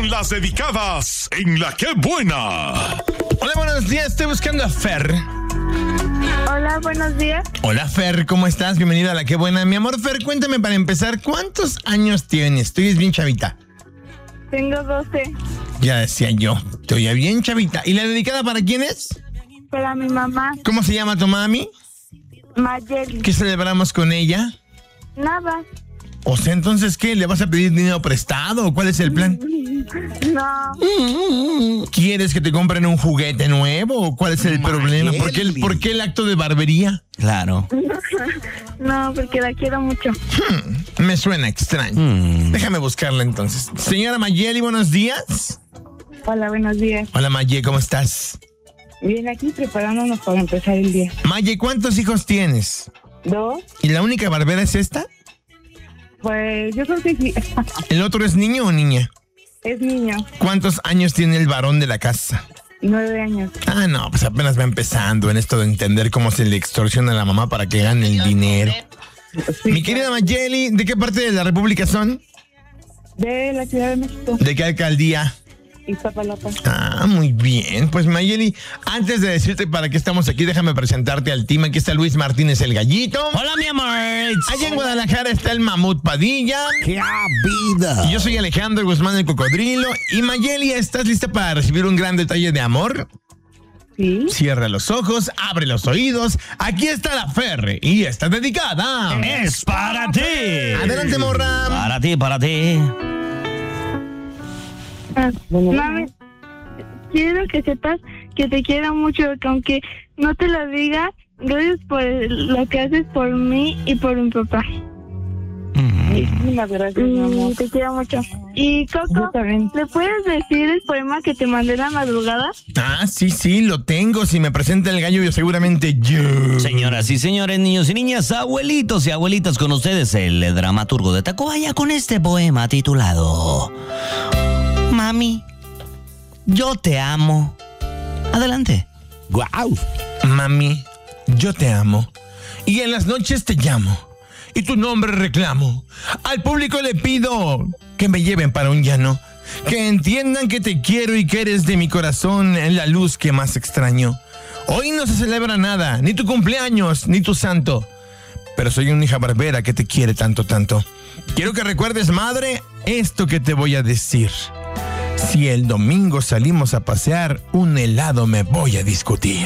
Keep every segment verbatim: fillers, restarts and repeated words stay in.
con las dedicadas en La Qué Buena. Hola, buenos días. Estoy buscando a Fer. Hola, buenos días. Hola, Fer. ¿Cómo estás? Bienvenida a La Qué Buena. Mi amor, Fer, cuéntame para empezar, ¿cuántos años tienes? Tú eres bien chavita. Tengo doce. Ya decía yo. Te oía bien chavita. ¿Y la dedicada para quién es? Para mi mamá, ¿Cómo se llama tu mami? Mayeli. ¿Qué celebramos con ella? Nada. O sea, entonces, ¿qué? ¿Le vas a pedir dinero prestado o cuál es el plan? No. ¿Quieres que te compren un juguete nuevo o cuál es el Mayeli. problema? ¿Por qué el, ¿Por qué el acto de barbería? Claro. No, porque la quiero mucho. Hmm, me suena extraño. Mm. Déjame buscarla entonces. Señora Mayeli, buenos días. Hola, buenos días. Hola, Maye, ¿cómo estás? Bien, aquí preparándonos para empezar el día. Maye, ¿cuántos hijos tienes? ¿Dos? ¿Y la única barbera es esta? Pues yo creo que sí. ¿El otro es niño o niña? Es niño, ¿Cuántos años tiene el varón de la casa? nueve años. Ah, no, pues apenas va empezando en esto de entender cómo se le extorsiona a la mamá para que gane el dinero. Sí. Mi querida Mayeli, ¿de qué parte de la República son? De la Ciudad de México, ¿De qué alcaldía? Iztapalapa. Ah, muy bien. Pues Mayeli, antes de decirte para qué estamos aquí, déjame presentarte al team. Aquí está Luis Martínez el Gallito. Hola, mi amor. Allá en Guadalajara está el Mamut Padilla. ¡Qué vida! Y yo soy Alejandro Guzmán el Cocodrilo. Y Mayeli, ¿estás lista para recibir un gran detalle de amor? Sí. Cierra los ojos, abre los oídos. Aquí está la Fer y está dedicada. Es para ti. Adelante, morra. Para ti, para ti. Ah, mami, quiero que sepas que te quiero mucho, que aunque no te lo diga, gracias por lo que haces por mí y por mi papá. Muchísimas gracias, mi amor. Te quiero mucho. Y Coco, ¿le puedes decir el poema que te mandé la madrugada? Ah, sí, sí, lo tengo. Si me presenta el gallo, yo seguramente yo. Señoras y señores, niños y niñas, abuelitos y abuelitas, con ustedes el dramaturgo de Tacubaya con este poema titulado Mami, yo te amo. Adelante. Guau. Mami, yo te amo. Y en las noches te llamo. Y tu nombre reclamo. Al público le pido que me lleven para un llano. Que entiendan que te quiero y que eres de mi corazón en la luz que más extraño. Hoy no se celebra nada, ni tu cumpleaños, ni tu santo. Pero soy una hija barbera que te quiere tanto, tanto. Quiero que recuerdes, madre, esto que te voy a decir. Si el domingo salimos a pasear, un helado me voy a discutir.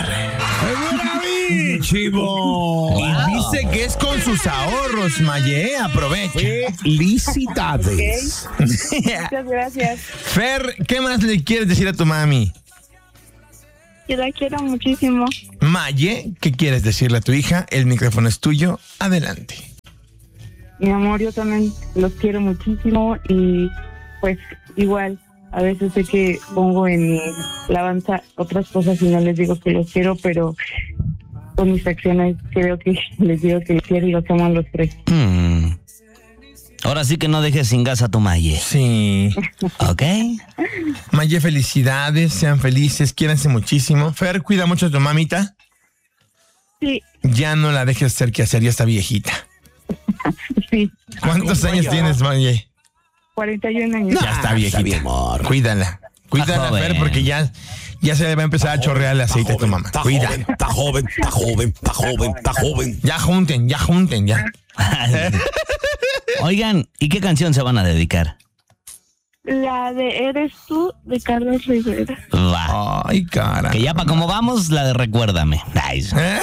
¡Chivo! Y dice que es con sus ahorros, Maye, aprovecha. Felicidades. Muchas gracias. Fer, ¿qué más le quieres decir a tu mami? Yo la quiero muchísimo. Maye, ¿qué quieres decirle a tu hija? El micrófono es tuyo, adelante. Mi amor, yo también los quiero muchísimo y pues igual, a veces sé que pongo en la avanza otras cosas y no les digo que los quiero, pero con mis acciones creo que les digo que los quiero y los amo a los tres. Hmm. Ahora sí que no dejes sin gas a tu Maye. Sí. ¿Ok? Maye, felicidades, sean felices, quiéranse muchísimo. Fer, cuida mucho a tu mamita. Sí, Ya no la dejes hacer que hacer, ya está viejita. sí, ¿Cuántos años tienes, Maye? cuarenta y un años. Ya está viejita. está bien, amor. Cuídala. Cuídala, joven. Fer, porque ya, ya se le va a empezar a chorrear el aceite a tu mamá. Está Cuídala. joven, está joven, está joven, está joven, está joven. Ya junten, ya junten, ya. Oigan, ¿y qué canción se van a dedicar? La de Eres tú, de Carlos Rivera. Va. Ay, cara. Que ya para cómo vamos, la de Recuérdame. Ay.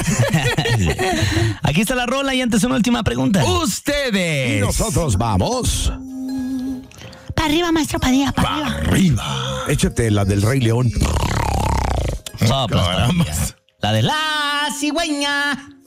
Aquí está la rola y antes una última pregunta. Ustedes. Y nosotros vamos. Para arriba, maestro Padilla, para arriba. Arriba. Échate la del Rey León. Soplas, Caramba. Padilla. La de la cigüeña.